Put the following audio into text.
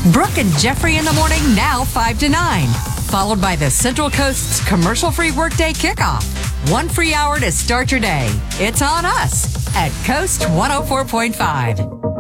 Brooke and Jeffrey in the morning, now 5 to 9. Followed by the Central Coast's commercial-free workday kickoff. One free hour to start your day. It's on us at Coast 104.5.